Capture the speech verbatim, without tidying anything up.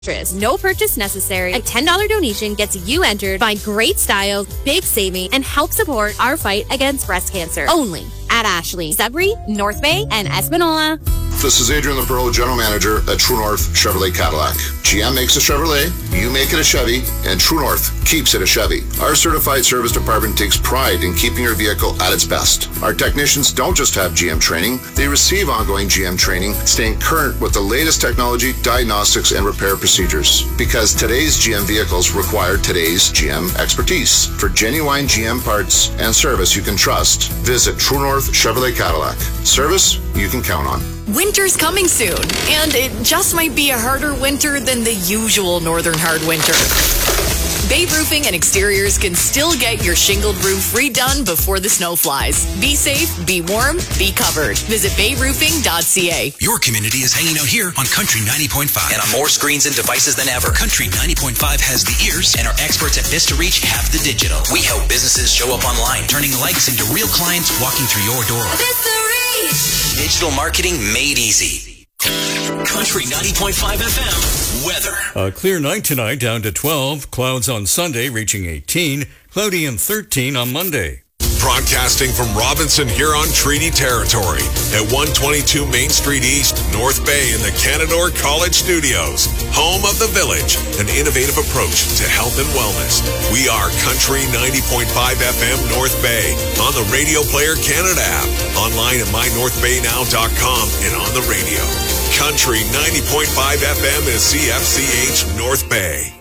No purchase necessary. A ten dollars donation gets you entered. Find great styles, big saving, and help support our fight against breast cancer. Only at Ashley, Sudbury, North Bay, and Espanola. This is Adrian LeBurrow, General Manager at True North Chevrolet Cadillac. G M makes a Chevrolet, you make it a Chevy, and True North keeps it a Chevy. Our certified service department takes pride in keeping your vehicle at its best. Our technicians don't just have G M training, they receive ongoing G M training, staying current with the latest technology, diagnostics, and repair procedures. Because today's G M vehicles require today's G M expertise. For genuine G M parts and service you can trust, visit True North Chevrolet Cadillac. Service you can count on. Winter's coming soon, and it just might be a harder winter than the usual northern hard winter. Bay Roofing and Exteriors can still get your shingled roof redone before the snow flies. Be safe, be warm, be covered. Visit bay roofing dot c a. Your community is hanging out here on Country ninety point five. And on more screens and devices than ever. Country ninety point five has the ears, and our experts at Vista Reach have the digital. We help businesses show up online, turning likes into real clients walking through your door. Vista Reach! Digital marketing made easy. Country ninety point five F M weather. A clear night tonight, down to twelve. Clouds on Sunday, reaching eighteen. Cloudy and thirteen on Monday. Broadcasting from Robinson Huron Treaty Territory at one twenty-two Main Street East, North Bay in the Canadore College Studios. Home of the Village, an innovative approach to health and wellness. We are Country ninety point five F M North Bay on the Radio Player Canada app, online at my north bay now dot com, and on the radio. Country ninety point five F M is C F C H North Bay.